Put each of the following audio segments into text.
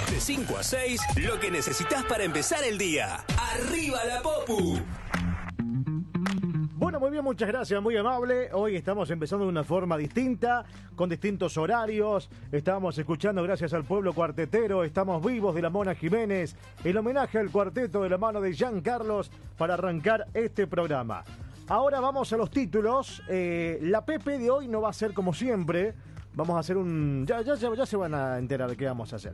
De 5 a 6, lo que necesitas para empezar el día. ¡Arriba la Popu! Bueno, muy bien, muchas gracias, muy amable. Hoy estamos empezando de una forma distinta, con distintos horarios. Estábamos escuchando, gracias al pueblo cuartetero, Estamos Vivos de la Mona Jiménez, el homenaje al cuarteto de la mano de Jean Carlos para arrancar este programa. Ahora vamos a los títulos. La Pepe de hoy no va a ser como siempre. Vamos a hacer un... Ya se van a enterar de qué vamos a hacer.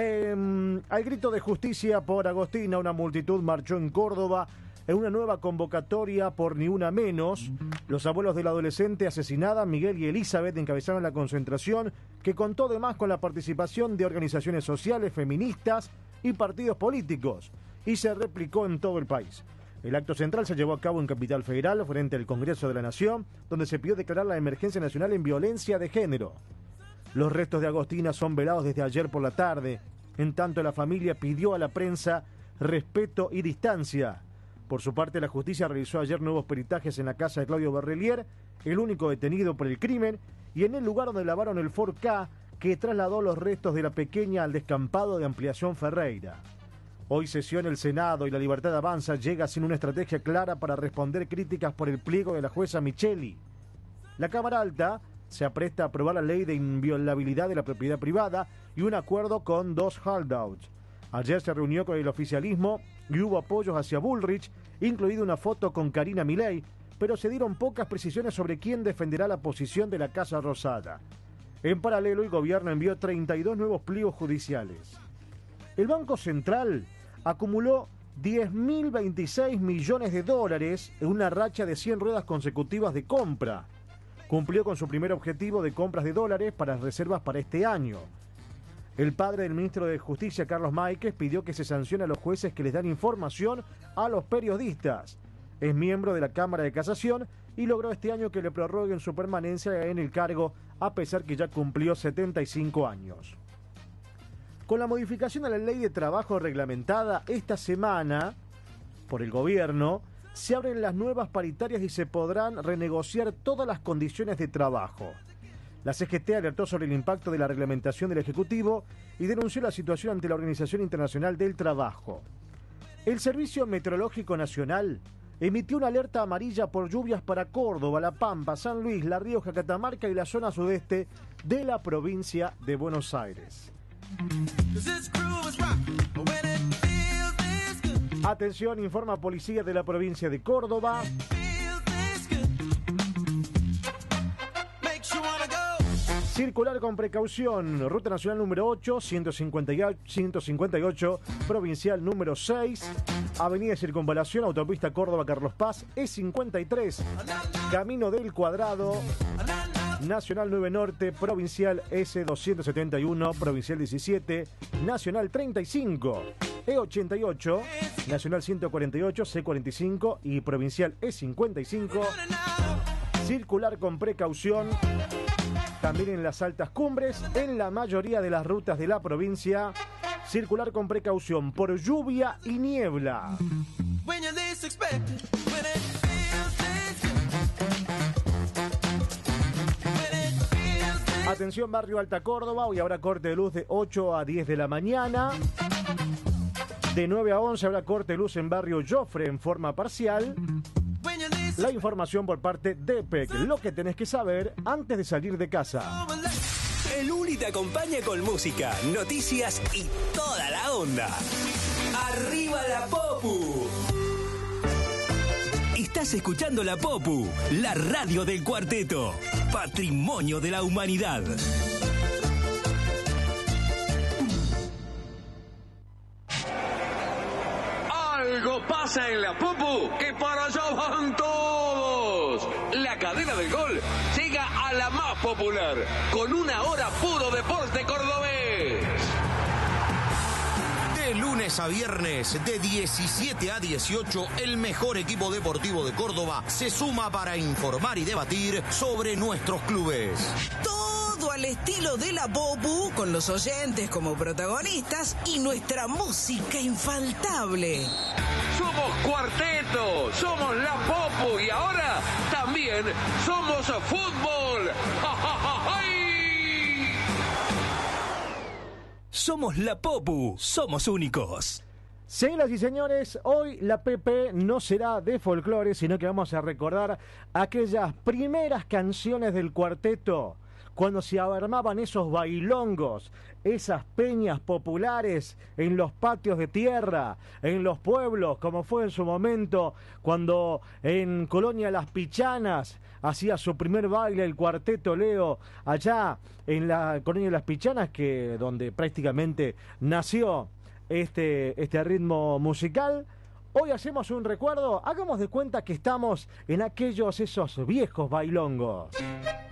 Al grito de justicia por Agostina, una multitud marchó en Córdoba en una nueva convocatoria por Ni Una Menos. Los abuelos de la adolescente asesinada, Miguel y Elizabeth, encabezaron la concentración, que contó además con la participación de organizaciones sociales, feministas y partidos políticos, y se replicó en todo el país. El acto central se llevó a cabo en Capital Federal, frente al Congreso de la Nación, donde se pidió declarar la emergencia nacional en violencia de género. Los restos de Agostina son velados desde ayer por la tarde. En tanto, la familia pidió a la prensa respeto y distancia. Por su parte, la justicia realizó ayer nuevos peritajes en la casa de Claudio Berrelier, el único detenido por el crimen, y en el lugar donde lavaron el Ford K, que trasladó los restos de la pequeña al descampado de Ampliación Ferreira. Hoy sesiona el Senado y La Libertad Avanza llega sin una estrategia clara para responder críticas por el pliego de la jueza Micheli. La Cámara Alta se apresta a aprobar la ley de inviolabilidad de la propiedad privada y un acuerdo con dos holdouts. Ayer se reunió con el oficialismo y hubo apoyos hacia Bullrich, incluida una foto con Karina Milei, pero se dieron pocas precisiones sobre quién defenderá la posición de la Casa Rosada. En paralelo, el gobierno envió 32 nuevos pliegos judiciales. El Banco Central acumuló 10.026 millones de dólares en una racha de 100 ruedas consecutivas de compra. Cumplió con su primer objetivo de compras de dólares para reservas para este año. El padre del ministro de Justicia, Carlos Máiquez, pidió que se sancione a los jueces que les dan información a los periodistas. Es miembro de la Cámara de Casación y logró este año que le prorroguen su permanencia en el cargo, a pesar que ya cumplió 75 años. Con la modificación de la ley de trabajo reglamentada esta semana por el gobierno, se abren las nuevas paritarias y se podrán renegociar todas las condiciones de trabajo. La CGT alertó sobre el impacto de la reglamentación del Ejecutivo y denunció la situación ante la Organización Internacional del Trabajo. El Servicio Meteorológico Nacional emitió una alerta amarilla por lluvias para Córdoba, La Pampa, San Luis, La Rioja, Catamarca y la zona sudeste de la provincia de Buenos Aires. Atención, informa policía de la provincia de Córdoba. Circular con precaución, ruta nacional número 8, 158, provincial número 6, avenida Circunvalación, autopista Córdoba Carlos Paz, E53, Camino del Cuadrado, Nacional 9 Norte, provincial S271, provincial 17, Nacional 35, E88, Nacional 148, C45 y provincial E55. Circular con precaución también en las altas cumbres, en la mayoría de las rutas de la provincia. Circular con precaución por lluvia y niebla. Atención, barrio Alta Córdoba, hoy habrá corte de luz de 8 a 10 de la mañana. De 9 a 11 habrá corte de luz en barrio Jofre en forma parcial. La información por parte de EPEC, lo que tenés que saber antes de salir de casa. El Uli te acompaña con música, noticias y toda la onda. ¡Arriba la Popu! Estás escuchando la Popu, la radio del cuarteto, patrimonio de la humanidad. Algo pasa en la Popu, que para allá van todos. La cadena del gol llega a la más popular, con una hora puro deporte cordobés. De lunes a viernes, de 17 a 18, el mejor equipo deportivo de Córdoba se suma para informar y debatir sobre nuestros clubes. Todo al estilo de la Popu, con los oyentes como protagonistas y nuestra música infaltable. Somos cuarteto, somos la Popu y ahora también somos fútbol. ¡Ja, ja, ja, ja! Somos la Popu, somos únicos. Señoras y señores, hoy la PP no será de folclore, sino que vamos a recordar aquellas primeras canciones del cuarteto, cuando se armaban esos bailongos, esas peñas populares en los patios de tierra, en los pueblos, como fue en su momento cuando en Colonia Las Pichanas hacía su primer baile el cuarteto Leo, allá en la Colonia Las Pichanas, donde prácticamente nació este ritmo musical. Hoy hacemos un recuerdo, hagamos de cuenta que estamos en esos viejos bailongos.